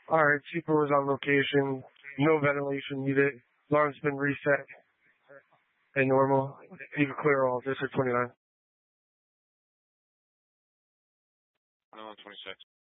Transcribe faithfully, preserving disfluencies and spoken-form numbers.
Alright, Chico is on location. No ventilation needed. Alarm's been reset and normal. You can clear all. District twenty-nine. No, twenty-six.